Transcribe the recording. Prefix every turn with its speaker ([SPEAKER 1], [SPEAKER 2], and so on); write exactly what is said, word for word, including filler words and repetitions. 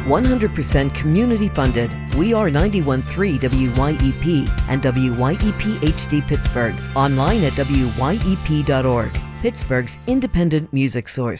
[SPEAKER 1] one hundred percent community funded. We are ninety-one point three W Y E P and W Y E P H D Pittsburgh. Online at W Y E P dot org. Pittsburgh's independent music source.